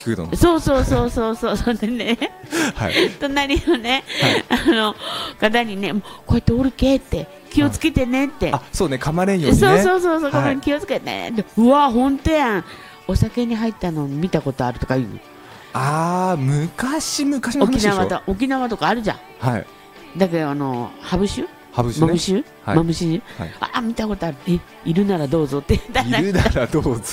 聞くの。 そうそんでね、 はい、 隣のね、方にね、もうこうやっておるけって気をつけてねって、 あ、そうね、噛まれんようにね。 そうここに気をつけてねって、うわ本当やん、お酒に入ったの見たことあるとか言うの。 ああ、昔の話でしょ。 沖縄とかあるじゃん。 はい。 だけどハブ酒、マム酒、あ、見たことある、いるならどうぞって言ったら、 いるならどうぞ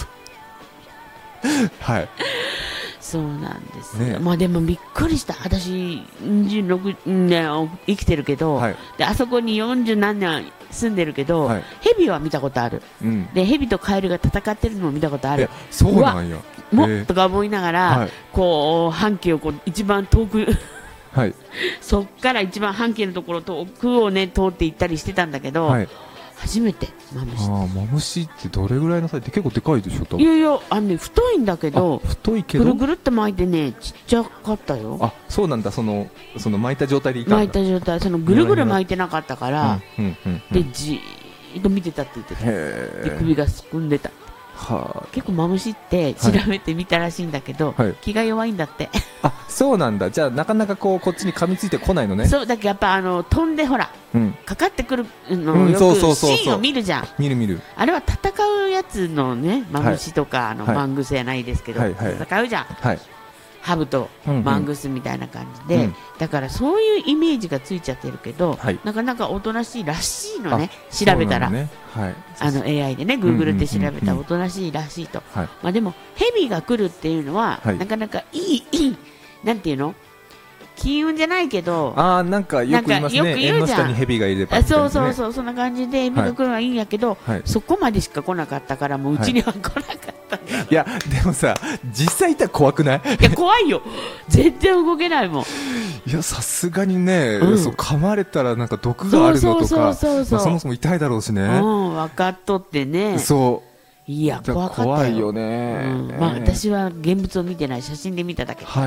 はい、 そうなんですね。まあでもびっくりした。私26年生きてるけど、はい、であそこに40何年住んでるけど、はい、ヘビは見たことある、うん、でヘビとカエルが戦ってるのも見たことある。 そうなんや、 とか思いながら、はい、こう半径をこう一番遠くはい、そっから一番半径のところ遠くをね通って行ったりしてたんだけど、はい、初めてマムシ。 マムシってどれぐらいのサイズって、結構でかいでしょ。 いやいや、太いんだけど、 太いけどぐるぐるって巻いてね、ちっちゃかったよ。 あ、そうなんだ。その巻いた状態でいたんだ。 巻いた状態、ぐるぐる巻いてなかったから、でじーっと見てたって言ってた。で首がすくんでた。結構マムシって調べてみたらしいんだけど、はい、気が弱いんだって。 あ、そうなんだ。じゃあなかなかこっちに噛みついてこないのね。 そうだけどやっぱ飛んでほら、かかってくるのよくシーンを見るじゃん。 見る。 あれは戦うやつのね、マムシとかマングスやないですけど、戦うじゃん。ハブとマングスみたいな感じで、だからそういうイメージがついちゃってるけど、なかなかおとなしいらしいのね。調べたら、AI でね、Google で調べたらおとなしいらしいと。まあでもヘビが来るっていうのはなかなかいいなんていうの、金運じゃないけど、 なんかよく言いますね。縁の下にヘビがいれば、 そうそんな感じでヘビが来るのはいいんやけど、そこまでしか来なかったからもううちには来なかったんだ。 いやでもさ、実際いたら怖くない？ いや怖いよ、全然動けないもん。 いやさすがにね、噛まれたらなんか毒があるのとか、そもそも痛いだろうしね。 分かっとってね。いや怖かったよ。 怖いよね。 まあ私は現物を見てない、写真で見ただけだから、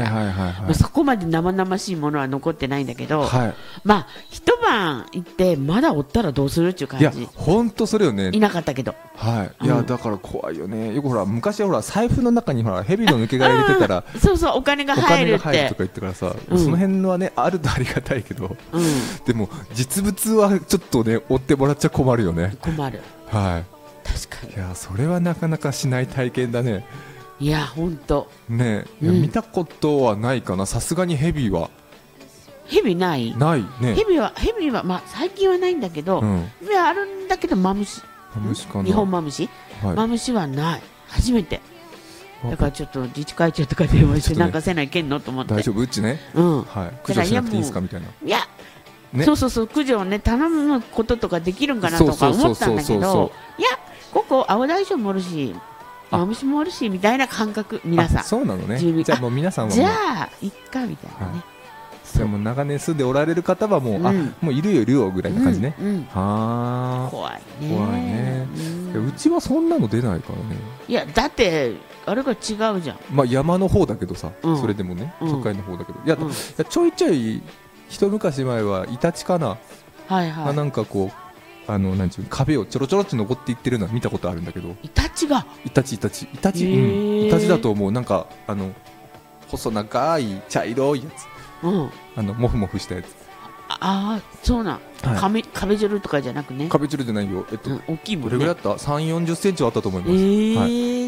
そこまで生々しいものは残ってないんだけど、まあ一晩行ってまだおったらどうするっていう感じ。いや本当それよね。 いなかったけど。 いやだから怖いよね。よくほら昔はほら財布の中にほらヘビの抜け殻入れてたら、 そうお金が入るってとか言ってからさ、その辺のはねあるとありがたいけど、でも実物はちょっとね追ってもらっちゃ困るよね。 困る。確かに。 いやそれはなかなかしない体験だね。 いや本当ねえ、見たことはないかな。さすがにヘビは。 ヘビないね。 ヘビはまあ最近はないんだけど、ヘビはあるんだけどマムシかな。日本マムシ、マムシはない。初めてだからちょっと自治会長とか電話してなんかせないけんのと思って。 大丈夫うちね。駆除しなくていいですかみたいな。 いやそう駆除をね頼むこととかできるんかなとか思ったんだけど、いやここ青大将もおるしマムシもおるしみたいな感覚。皆さんそうなのね。じゃあもう皆さんはじゃあいっかみたいなね。 でも長年住んでおられる方はもうもういるよぐらいな感じね。 怖いね。 うちはそんなの出ないからね。 いやだってあれが違うじゃん。 まあ山の方だけどさ、それでもね都会の方だけど、いやちょいちょい一昔前はイタチかな、なんかこうなんていう壁をちょろちょろって登っていってるのは見たことあるんだけど。 イタチイタチだと思う。なんか細長い茶色いやつ、モフモフしたやつ。 そうなん。壁ジョルとかじゃなくね。 壁ジョルじゃないよ。 大きいもんね。 どれぐらいあった？3、40センチはあったと思います。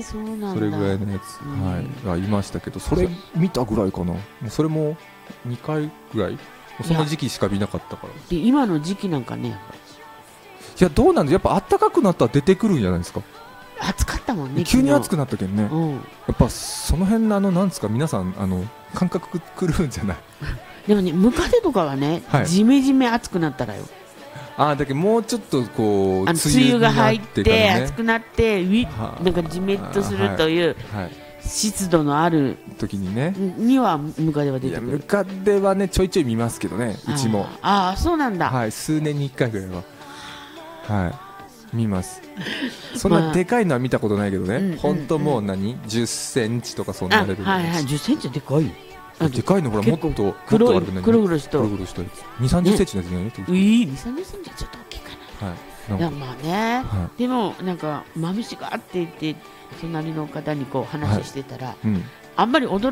そうなんだ。 それぐらいのやつがいましたけど、それ見たぐらいかな。それも2回ぐらい。その時期しか見なかったから。 で今の時期なんかね。 いやどうなんで、やっぱ暖かくなったら出てくるんじゃないですか。 暑かったもんね。 急に暑くなったけんね。やっぱその辺のなんですか、皆さん感覚くるんじゃない？ でもね、ムカデとかはね、ジメジメ暑くなったらよ。 だけどもうちょっとこう梅雨が入って暑くなってなんかジメッとするという湿度のある時にねにはムカデは出てくる。 ムカデはねちょいちょい見ますけどね、うちも。 そうなんだ。 数年に1回ぐらいは見ます。そんなでかいのは見たことないけどね、本当もう10センチとかそんなレベルです。 10センチはでかい。 でかいのほらもっと黒々したやつ、 2、30センチのやつね。 2、30センチはちょっと大きいかな。いやまあね、でもなんかマムシがあって言って隣の方にこう話してたら、 あんまり驚